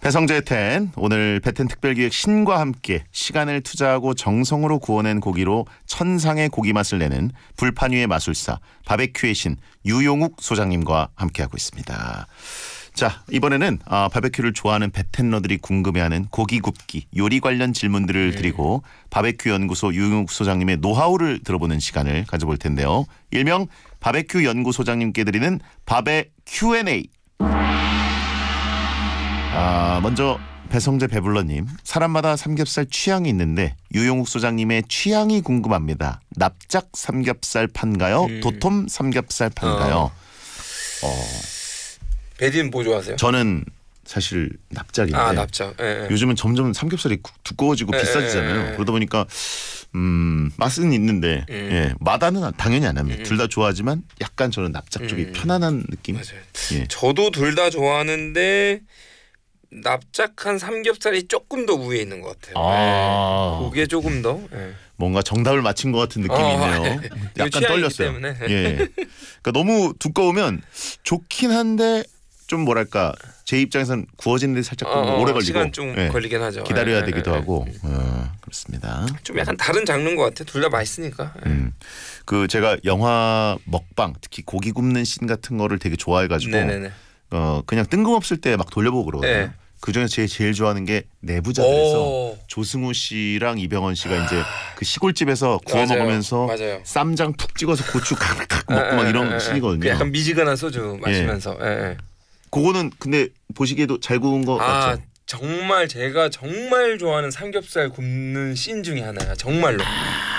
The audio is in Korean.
배성재의 텐, 오늘 배텐 특별기획 신과 함께 시간을 투자하고 정성으로 구워낸 고기로 천상의 고기 맛을 내는 불판 위의 마술사 바베큐의 신 유용욱 소장님과 함께하고 있습니다. 자, 이번에는 바베큐를 좋아하는 배텐러들이 궁금해하는 고기 굽기 요리 관련 질문들을 드리고 바베큐 연구소 유용욱 소장님의 노하우를 들어보는 시간을 가져볼 텐데요. 일명 바베큐 연구소장님께 드리는 바베 Q&A. 먼저 배성재 배불러님, 사람마다 삼겹살 취향이 있는데 유용욱 소장님의 취향이 궁금합니다. 납작 삼겹살 판가요? 도톰 삼겹살 판가요? 배디는 뭐 좋아하세요? 저는 사실 납작인데 납작. 예. 요즘은 점점 삼겹살이 두꺼워지고 비싸지잖아요. 그러다 보니까 맛은 있는데 마다는 당연히 안 합니다. 둘 다 좋아하지만 약간 저는 납작 쪽이 편안한 느낌. 맞아요. 예. 저도 둘 다 좋아하는데 납작한 삼겹살이 조금 더 위에 있는 것 같아요. 그게 조금 더 뭔가 정답을 맞힌 것 같은 느낌이네요. 약간 떨렸어요. 예. 그러니까 너무 두꺼우면 좋긴 한데 좀 뭐랄까 제 입장에서는 구워지는 데 살짝 오래 걸리고 시간 좀 걸리긴 하죠. 기다려야 되기도 하고 그렇습니다. 좀 약간 다른 장르인 것 같아요. 둘 다 맛있으니까. 그 제가 영화 먹방 특히 고기 굽는 씬 같은 거를 되게 좋아해가지고 그냥 뜬금없을 때 막 돌려보고 그러거든요. 그중에서 제일 좋아하는 게 내부자들에서 조승우 씨랑 이병헌 씨가 이제 그 시골집에서 구워 먹으면서 쌈장 푹 찍어서 고추 칵칵 먹고 막 이런 씬이거든요. 약간 미지근한 소주 마시면서. 그거는 근데 보시기에도 잘 구운 거 맞죠? 정말 제가 정말 좋아하는 삼겹살 굽는 씬 중에 하나야. 정말로.